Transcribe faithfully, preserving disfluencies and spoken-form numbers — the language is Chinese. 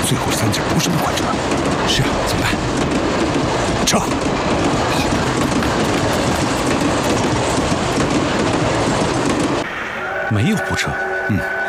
最后三件不是那款车。是啊，怎么办？撤！ 没有部车。 嗯。